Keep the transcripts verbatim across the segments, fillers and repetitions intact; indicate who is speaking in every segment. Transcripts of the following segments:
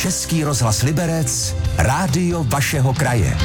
Speaker 1: Český rozhlas Liberec, rádio vašeho kraje.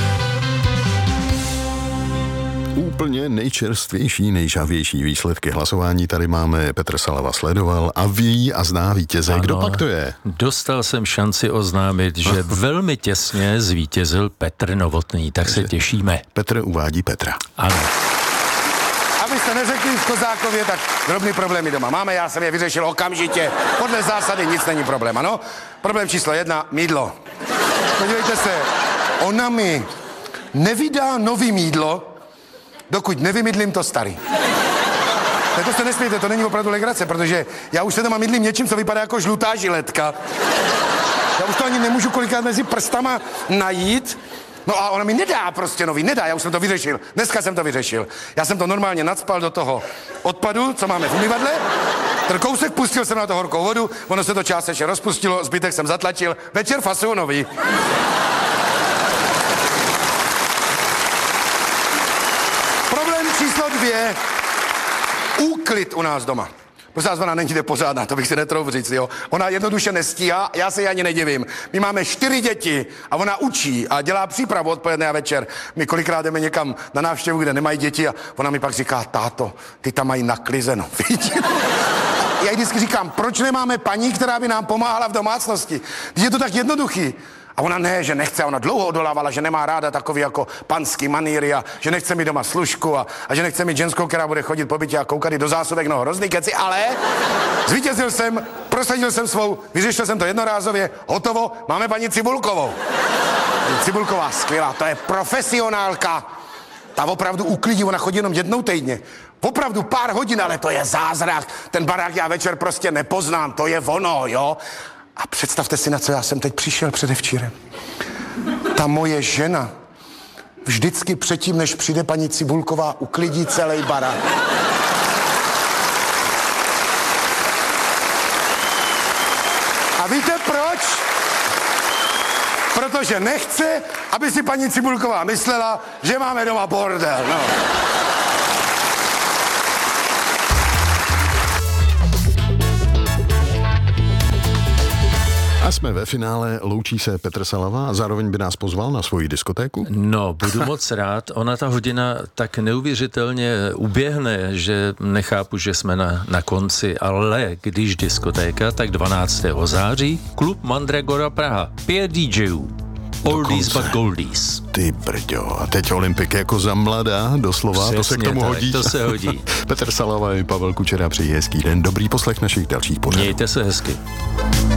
Speaker 2: Úplně nejčerstvější, nejžavější výsledky hlasování tady máme. Petr Salava sledoval a ví a zná vítěze. Ano, kdo pak to je?
Speaker 3: Dostal jsem šanci oznámit, že velmi těsně zvítězil Petr Novotný, tak se těšíme.
Speaker 2: Petr uvádí Petra.
Speaker 3: Ano.
Speaker 4: Abyste neřekli v Kozákově, tak drobný problémy doma máme, já jsem je vyřešil okamžitě. Podle zásady nic není problém, ano? Problém číslo jedna, mýdlo. Podívejte se, ona mi nevydá nový mýdlo, dokud nevymydlím to starý. Tak to se nesmějte, to není opravdu legrace, protože já už se doma mydlím něčím, co vypadá jako žlutá žiletka. Já už to ani nemůžu kolikrát mezi prstama najít. No a ona mi nedá prostě nový, nedá, já už jsem to vyřešil. Dneska jsem to vyřešil. Já jsem to normálně nacpal do toho odpadu, co máme v umyvadle. Ten kousek pustil jsem na to horkou vodu, ono se to částečně rozpustilo, zbytek jsem zatlačil. Večer fasuju nový. Problém číslo dvě. Úklid u nás doma. Prostě ona není jde pořádná, to bych si netrouf říct, jo. Ona jednoduše nestíhá, já se jí ani nedivím. My máme čtyři děti a ona učí a dělá přípravu odpoledne a večer. My kolikrát jdeme někam na návštěvu, kde nemají děti a ona mi pak říká, táto, ty tam mají naklizeno, víš? Já jí vždycky říkám, proč nemáme paní, která by nám pomáhala v domácnosti? Když je to tak jednoduchý. A ona ne, že nechce, ona dlouho odolávala, že nemá ráda takový jako panský manýry a že nechce mít doma služku a, a že nechce mít ženskou, která bude chodit po bytě a koukat do zásobek, no hrozný keci, ale zvítězil jsem, prosadil jsem svou, vyřešil jsem to jednorázově, hotovo, máme paní Cibulkovou. Cibulková, skvělá, to je profesionálka. Ta opravdu uklidí, ona chodí jenom jednou týdně. Opravdu pár hodin, ale to je zázrak. Ten barák já večer prostě nepoznám, to je ono, jo. A představte si, na co já jsem teď přišel předevčírem. Ta moje žena vždycky předtím, než přijde paní Cibulková, uklidí celý barák. A víte proč? Protože nechce, aby si paní Cibulková myslela, že máme doma bordel, no.
Speaker 2: A jsme ve finále, loučí se Petr Salava a zároveň by nás pozval na svoji diskotéku?
Speaker 3: No, budu moc rád. Ona ta hodina tak neuvěřitelně uběhne, že nechápu, že jsme na, na konci, ale když diskotéka, tak dvanáctého září klub Mandragora Praha. Pět dý džejů. Oldies but goldies.
Speaker 2: Ty brďo, a teď Olympik jako za mladá, doslova, přesně, to se k tomu
Speaker 3: tak,
Speaker 2: hodí.
Speaker 3: To se hodí.
Speaker 2: Petr Salava i Pavel Kučera, přeji hezký den, dobrý poslech našich dalších pořadů.
Speaker 3: Mějte se hezky.